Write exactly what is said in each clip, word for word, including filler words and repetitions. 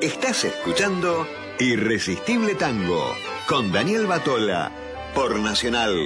Estás escuchando Irresistible Tango con Daniel Batola por Nacional.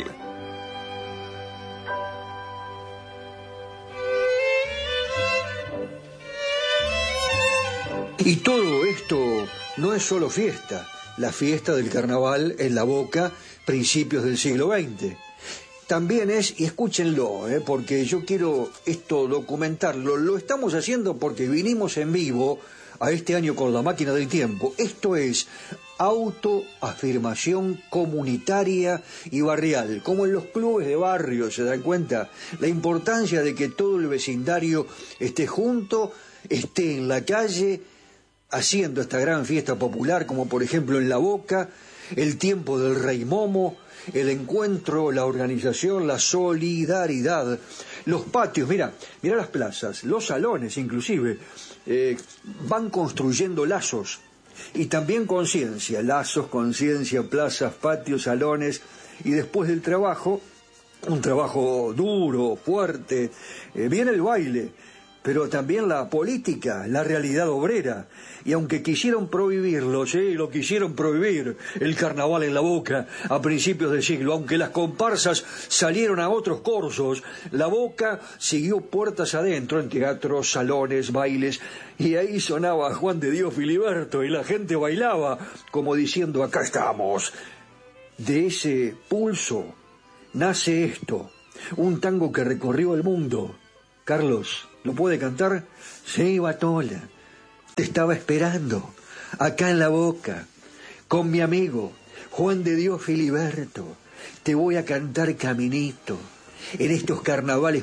Y todo esto no es solo fiesta. La fiesta del carnaval en La Boca, principios del siglo veinte. También es, y escúchenlo, eh, porque yo quiero esto documentarlo, lo estamos haciendo porque vinimos en vivo a este año con la máquina del tiempo. Esto es autoafirmación comunitaria y barrial, como en los clubes de barrio, ¿se dan cuenta? La importancia de que todo el vecindario esté junto, esté en la calle, haciendo esta gran fiesta popular, como por ejemplo en La Boca, el tiempo del Rey Momo, el encuentro, la organización, la solidaridad, los patios, mira, mira las plazas, los salones inclusive, eh, van construyendo lazos y también conciencia, lazos, conciencia, plazas, patios, salones, y después del trabajo, un trabajo duro, fuerte, eh, viene el baile, pero también la política, la realidad obrera. Y aunque quisieron prohibirlo, sí, lo quisieron prohibir, el carnaval en La Boca a principios del siglo, aunque las comparsas salieron a otros corsos, La Boca siguió puertas adentro en teatros, salones, bailes, y ahí sonaba Juan de Dios Filiberto y la gente bailaba como diciendo, acá estamos. De ese pulso nace esto, un tango que recorrió el mundo. Carlos, ¿lo puede cantar? Sí, Batola. Te estaba esperando, acá en La Boca, con mi amigo Juan de Dios Filiberto. Te voy a cantar Caminito, en estos carnavales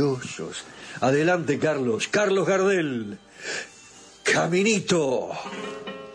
maravillosos. Adelante, Carlos. Carlos Gardel. Caminito.